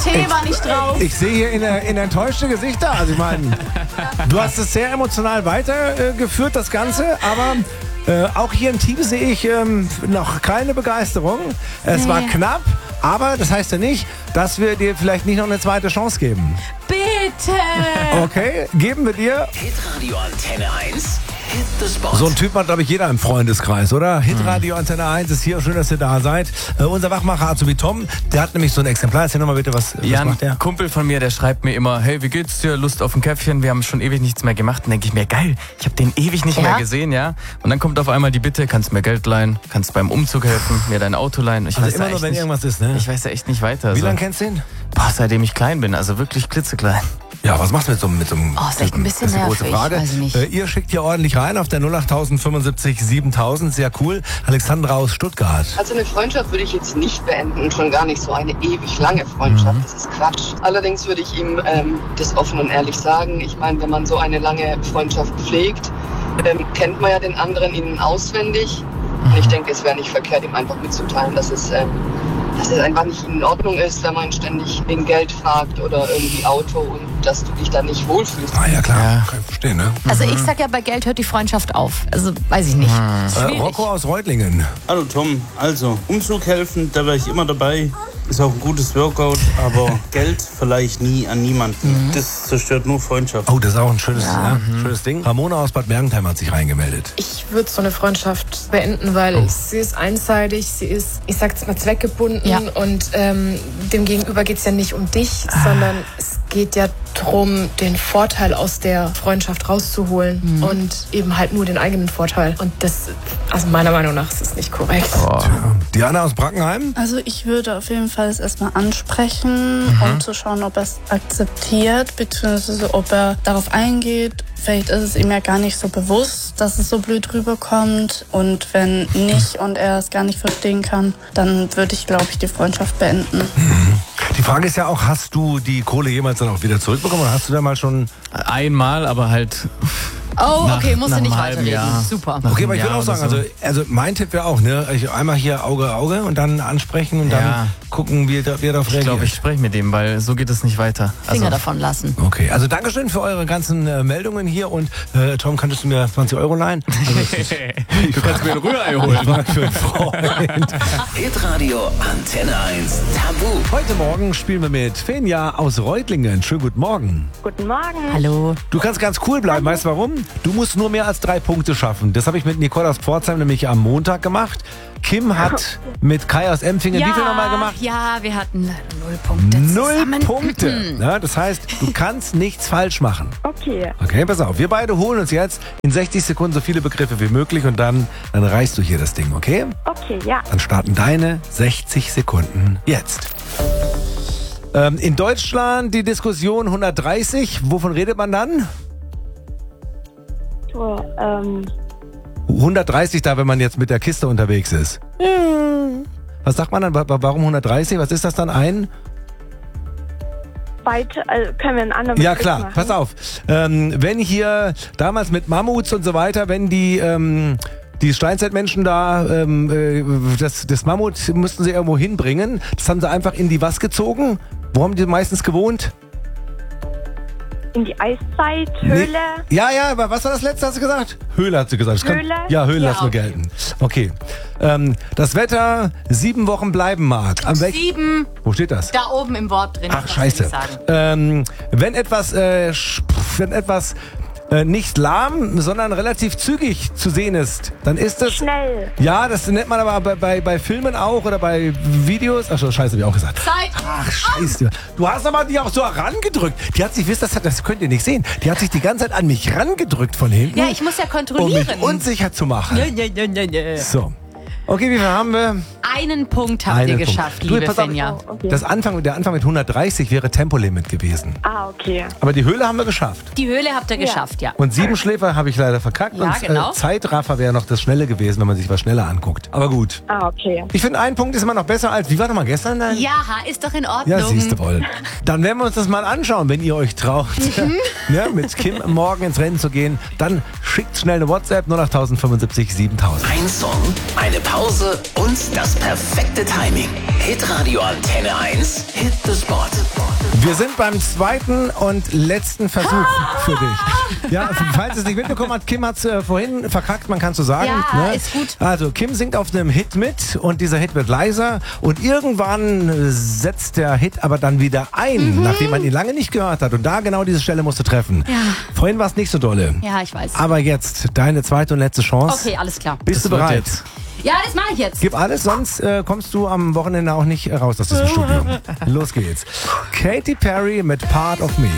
Tee war nicht drauf. Ich sehe hier in enttäuschte Gesichter. Also ich meine, du hast es sehr emotional weitergeführt, das Ganze, aber auch hier im Team sehe ich noch keine Begeisterung. Es war knapp, aber das heißt ja nicht, dass wir dir vielleicht nicht noch eine zweite Chance geben. Bitte! Okay, geben wir dir. Hitradio Antenne 1. Hit the Spot. So ein Typ hat, glaube ich, jeder im Freundeskreis, oder? Hitradio Antenne 1 ist hier. Schön, dass ihr da seid. Unser Wachmacher, Azubi Tom, der hat nämlich so ein Exemplar. Erzähl nochmal bitte, was macht der? Ein Kumpel von mir, der schreibt mir immer, hey, wie geht's dir? Lust auf ein Käffchen? Wir haben schon ewig nichts mehr gemacht. Dann denke ich mir, geil, ich habe den ewig nicht mehr gesehen, ja? Und dann kommt auf einmal die Bitte, kannst mir Geld leihen, kannst beim Umzug helfen, mir dein Auto leihen. Ich Also weiß immer da nur, echt wenn nicht, irgendwas ist, ne? ich weiß ja echt nicht weiter. Wie lange kennst du ihn? Boah, seitdem ich klein bin, also wirklich klitzeklein. Ja, was machst du mit so einem Oh, ist echt ein bisschen das ist die große nervig, Frage. weiß ich nicht. Ihr schickt hier ordentlich rein auf der 08075 7000. Sehr cool. Alexandra aus Stuttgart. Also eine Freundschaft würde ich jetzt nicht beenden und schon gar nicht so eine ewig lange Freundschaft. Das ist Quatsch. Allerdings würde ich ihm das offen und ehrlich sagen. Ich meine, wenn man so eine lange Freundschaft pflegt, kennt man ja den anderen innen auswendig. Und ich denke, es wäre nicht verkehrt, ihm einfach mitzuteilen, dass es einfach nicht in Ordnung ist, wenn man ständig wegen Geld fragt oder irgendwie Auto und dass du dich da nicht wohlfühlst. Ah ja, klar. Kann ich verstehen, ne? Also ich sag ja, bei Geld hört die Freundschaft auf. Also weiß ich nicht. Schwierig. Rocco aus Reutlingen. Hallo Tom, also Umzug helfen, da wäre ich immer dabei. Ist auch ein gutes Workout, aber Geld vielleicht nie an niemanden. Das zerstört nur Freundschaft. Oh, das ist auch ein schönes, schönes Ding. Ramona aus Bad Mergentheim hat sich reingemeldet. Ich würde so eine Freundschaft beenden, weil sie ist einseitig, sie ist, ich sag's mal, zweckgebunden und dem Gegenüber geht's ja nicht um dich, sondern es geht ja darum, den Vorteil aus der Freundschaft rauszuholen und eben halt nur den eigenen Vorteil. Und das, also meiner Meinung nach, ist es nicht korrekt. Diana aus Brackenheim. Also ich würde auf jeden Fall es erstmal ansprechen, um zu schauen, ob er es akzeptiert, beziehungsweise ob er darauf eingeht. Vielleicht ist es ihm ja gar nicht so bewusst, dass es so blöd rüberkommt. Und wenn nicht und er es gar nicht verstehen kann, dann würde ich, glaube ich, die Freundschaft beenden. Die Frage ist ja auch, hast du die Kohle jemals dann auch wieder zurückbekommen oder hast du da mal schon... Einmal, aber halt... Oh, okay, musst du nicht einem halben weiterreden. Jahr. Super. Okay, aber ich Jahr würde auch oder sagen, also mein Tipp wäre auch, ne, einmal hier Auge und dann ansprechen und dann gucken, wie er darauf reagiert. Ich glaube, ich spreche mit dem, weil so geht es nicht weiter. Finger davon lassen. Okay, also Dankeschön für eure ganzen Meldungen hier und Tom, könntest du mir 20 Euro leihen? Also, du kannst mir ein Rührei holen. Ich frag für einen Freund. Hitradio Antenne 1 Tabu. Heute Morgen spielen wir mit Fenja aus Reutlingen. Schönen guten Morgen. Guten Morgen. Hallo. Du kannst ganz cool bleiben, weißt du warum? Du musst nur mehr als 3 Punkte schaffen. Das habe ich mit Nicole aus Pforzheim nämlich am Montag gemacht. Kim hat mit Kai aus Empfingen wie viel nochmal gemacht? Ja, wir hatten 0 Punkte 0 Punkte. Ja, das heißt, du kannst nichts falsch machen. Okay. Okay, pass auf. Wir beide holen uns jetzt in 60 Sekunden so viele Begriffe wie möglich und dann reichst du hier das Ding, okay? Okay, ja. Dann starten deine 60 Sekunden jetzt. In Deutschland die Diskussion 130. Wovon redet man dann? So, 130 da, wenn man jetzt mit der Kiste unterwegs ist. Was sagt man dann? Warum 130? Was ist das dann? können wir einen anderen Ja Begriff klar, machen? pass auf. Wenn hier damals mit Mammuts und so weiter, wenn die Steinzeitmenschen da, das Mammut mussten sie irgendwo hinbringen. Das haben sie einfach in die was gezogen? Wo haben die meistens gewohnt? In die Eiszeit, Höhle. Nee. Ja, aber was war das letzte, hast du gesagt? Höhle hat sie gesagt. Höhle? Höhle lassen wir gelten. Okay. Das Wetter 7 Wochen bleiben mag. 7. Wo steht das? Da oben im Wort drin. Ach, was scheiße. will ich sagen. Wenn etwas nicht lahm, sondern relativ zügig zu sehen ist, dann ist es... Schnell. Ja, das nennt man aber bei Filmen auch oder bei Videos. Ach so, scheiße, hab ich auch gesagt. Zeit. Ach, scheiße. Du hast aber die auch so herangedrückt. Die hat sich, das könnt ihr nicht sehen, die hat sich die ganze Zeit an mich rangedrückt von hinten. Ja, ich muss ja um kontrollieren. mich unsicher zu machen. Ja. So. Okay, wie viel haben wir? Einen Punkt habt ihr geschafft, Du, liebe pass auf, Fenja. Okay. der Anfang mit 130 wäre Tempolimit gewesen. Ah, okay. Aber die Höhle haben wir geschafft. Die Höhle habt ihr geschafft, ja. Und 7 Schläfer habe ich leider verkackt. Ja, und genau. Zeitraffer wäre noch das Schnelle gewesen, wenn man sich was schneller anguckt. Aber gut. Ah, okay. Ich finde, ein Punkt ist immer noch besser als... Wie war doch mal gestern dann? Ja, ist doch in Ordnung. Ja, siehst du wohl. Dann werden wir uns das mal anschauen, wenn ihr euch traut, ja, mit Kim morgen ins Rennen zu gehen. Dann schickt schnell eine WhatsApp 08075 7000. Ein Song, eine Pause. Pause und das perfekte Timing. Hitradio Antenne 1. Hit the Spot. Wir sind beim zweiten und letzten Versuch für dich. Ja, falls es nicht mitbekommen hat, Kim hat es vorhin verkackt, man kann so sagen. Ja, ist gut. Also Kim singt auf einem Hit mit und dieser Hit wird leiser und irgendwann setzt der Hit aber dann wieder ein, nachdem man ihn lange nicht gehört hat. Und da genau diese Stelle musst du treffen. Ja. Vorhin war es nicht so dolle. Ja, ich weiß. Aber jetzt deine zweite und letzte Chance. Okay, alles klar. Bist du bereit? Ja, das mache ich jetzt. Gib alles, sonst kommst du am Wochenende auch nicht raus aus diesem Studio. Los geht's. Katy Perry mit Part of Me.